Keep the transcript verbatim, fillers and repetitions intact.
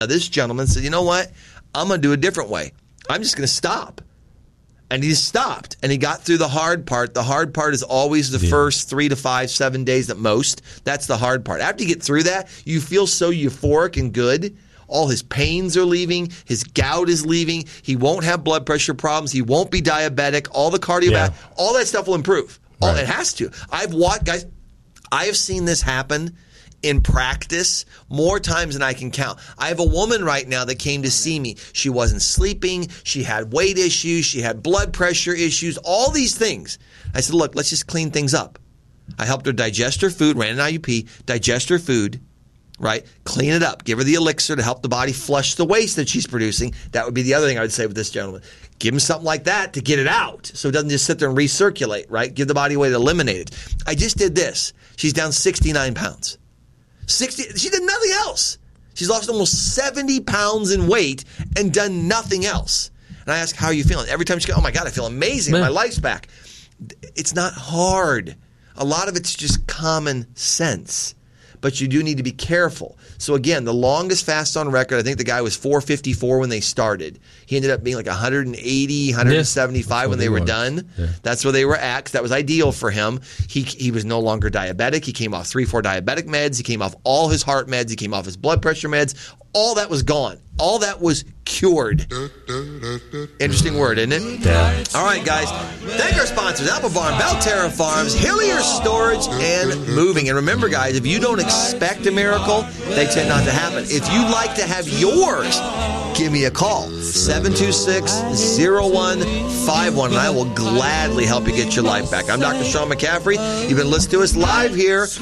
Now, this gentleman said, you know what? I'm going to do a different way. I'm just going to stop. And he stopped, and he got through the hard part. The hard part is always the yeah. first three to five, seven days at most. That's the hard part. After you get through that, you feel so euphoric and good. All his pains are leaving. His gout is leaving. He won't have blood pressure problems. He won't be diabetic. All the cardiovascular, yeah. all that stuff will improve. All, right. It has to. I've watched, guys, I have seen this happen in practice more times than I can count. I have a woman right now that came to see me. She wasn't sleeping. She had weight issues. She had blood pressure issues, all these things. I said, look, let's just clean things up. I helped her digest her food, ran an I U P, digest her food, right? Clean it up. Give her the elixir to help the body flush the waste that she's producing. That would be the other thing I would say with this gentleman. Give him something like that to get it out so it doesn't just sit there and recirculate, right? Give the body a way to eliminate it. I just did this. She's down sixty-nine pounds. sixty She did nothing else. She's lost almost seventy pounds in weight and done nothing else. And I ask, how are you feeling? Every time she goes, oh my God, I feel amazing. Man. My life's back. It's not hard. A lot of it's just common sense. But you do need to be careful. So again, the longest fast on record, I think the guy was four fifty-four when they started. He ended up being like one eighty, one seventy-five yeah, when they were done. Yeah. That's where they were at, 'cause that was ideal for him. He he was no longer diabetic. He came off three, four diabetic meds. He came off all his heart meds. He came off his blood pressure meds. All that was gone. All that was cured. Interesting word, isn't it? Yeah. All right, guys. Thank our sponsors, Apple Barn, Belterra Farms, Hillier Storage, and Moving. And remember, guys, if you don't expect a miracle, they tend not to happen. If you'd like to have yours, give me a call. seven two six, zero one five one, and I will gladly help you get your life back. I'm Doctor Sean McCaffrey. You've been listening to us live here